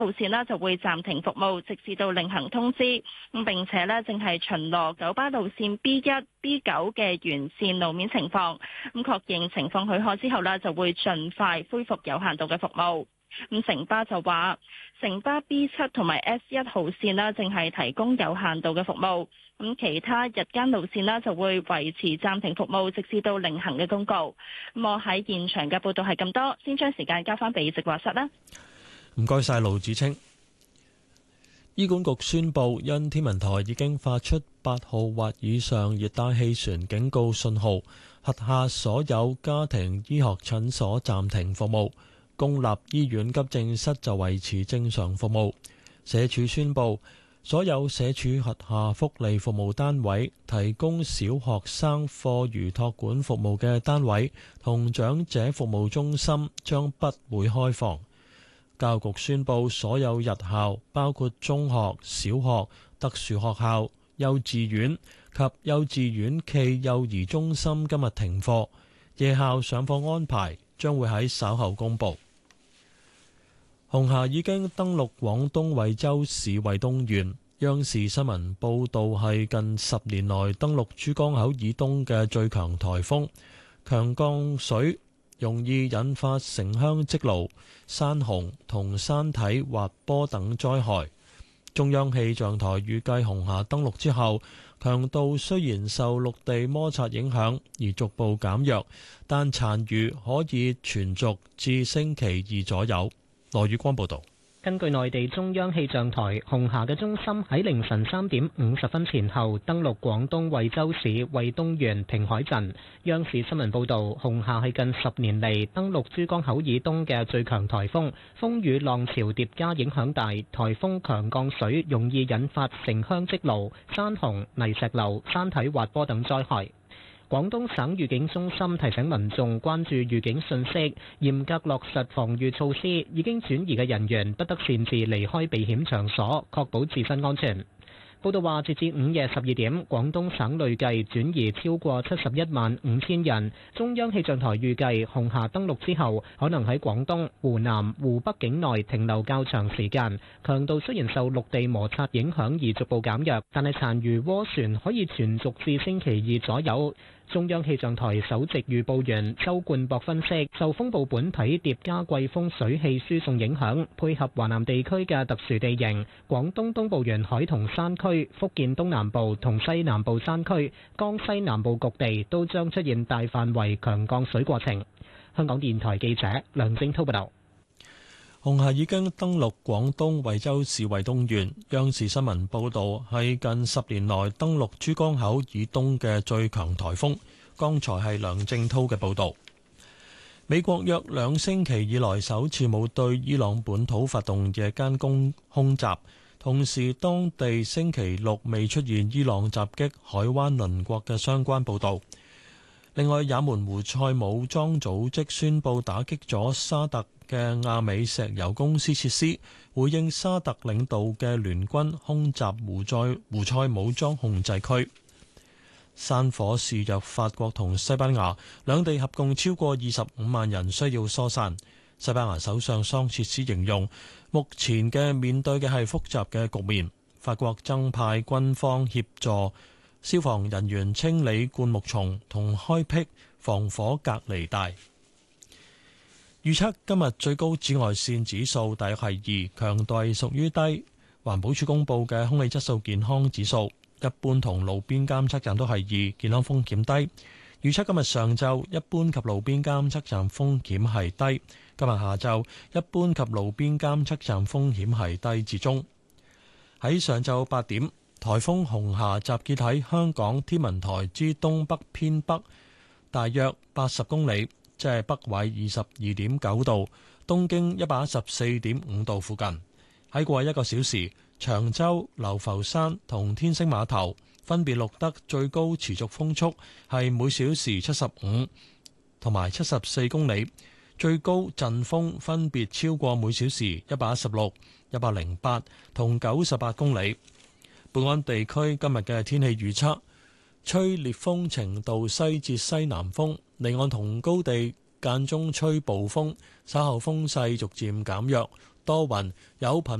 路線呢就會暫停服務，直至到另行通知。咁並且呢正係巡邏九巴路線 B1、B9嘅沿線路面情況。咁確認情況許可之後呢，就會盡快恢復有限度嘅服務。咁城巴就話，城巴 B7同埋 S1 號線呢正係提供有限度嘅服務。咁其他日間路線呢就會維持暫停服務，直至到另行嘅公告。咁我喺現場嘅報道係咁多，先將時間交翻俾直播室啦。 唔該晒盧子清。醫管局宣布，因天文台已經發出8號或以上熱帶氣旋警告信號，轄下所有家庭醫學診所暫停服務。公立醫院急症室就維持正常服務。社署宣布，所有社署轄下福利服務單位、提供小學生課餘託管服務嘅單位同長者服務中心將不會開放。教育局宣布，所有日校，包括中學、小學、特殊學校、幼稚園及幼稚園暨幼兒中心今日停課，夜校上課安排將會喺稍後公佈。紅霞已經登陸廣東惠州市惠東縣，央視新聞報導係近10年來登陸珠江口以東嘅最強颱風，強降水容易引發城鄉積澇、山洪同山體滑坡等災害。中央氣象台預計紅霞登陸之後，強度雖然受陸地摩擦影響而逐步減弱，但殘餘可以存續至星期2左右。羅宇光報道。 根據內地中央氣象台，紅霞嘅中心喺凌晨3點50分前後登陸廣東惠州市惠東縣平海鎮。央視新聞報導，紅霞係近10年嚟登陸珠江口以東嘅最強颱風，風雨浪潮疊加影響大，颱風強降水容易引發城鄉積澇、山洪、泥石流、山體滑坡等災害。廣東省預警中心提醒民眾關注預警信息，嚴格落實防禦措施，已經轉移嘅人員不得擅自離開避險場所，確保自身安全。報道話，截至午夜12點，廣東省累計轉移超過71萬5千人。中央氣象台預計，紅霞登陸之後，可能喺廣東、湖南、湖北境內停留較長時間。強度雖然受陸地摩擦影響而逐步減弱，但係殘餘渦旋可以存續至星期2左右。中央氣象台首席預報員周冠博分析，受風暴本體疊加季風水氣輸送影響，配合華南地區嘅特殊地形，廣東東部沿海同山區、福建東南部同西南部山區、江西南部局地都將出現大範圍強降水過程。香港電台記者梁正滔報道。 紅霞已經登陸廣東惠州市惠東縣，央視新聞報導係近10年來登陸珠江口以東嘅最強颱風。剛才係梁正滔嘅報導。美國約2星期以來首次冇對伊朗本土發動夜間空襲，同時當地星期6未出現伊朗襲擊海灣鄰國嘅相關報導。另外，也門胡塞武裝組織宣布打擊咗沙特嘅亞美石油公司設施，回應沙特領導嘅聯軍空襲胡塞武裝控制區。山火肆虐法國同西班牙，兩地合共超過25萬人需要疏散。西班牙首相桑切斯形容，目前嘅面對嘅係複雜嘅局面。法國增派軍方協助消防人員清理灌木叢同開闢防火隔離帶。預測今日最高紫外線指數大約係2，強度屬於低。環保署公布嘅空氣質素健康指數，一般同路邊監測站都係2，健康風險低。預測今日上晝一般及路邊監測站風險係低，今日下晝一般及路邊監測站風險係低至中。喺上晝8點，颱風紅霞集結喺香港天文台之東北偏北，大約80公里，即係北緯22.9度，東經114.5度附近。喺過去1個小時，長洲、流浮山同天星碼頭分別錄得最高持續風速係每小時75同埋74公里，最高陣風分別超過每小時116、108同98公里。本港地區今日嘅天氣預測，吹烈風程度西至西南風，離岸同高地間中吹暴風，稍後風勢逐漸減弱， 多雲，有頻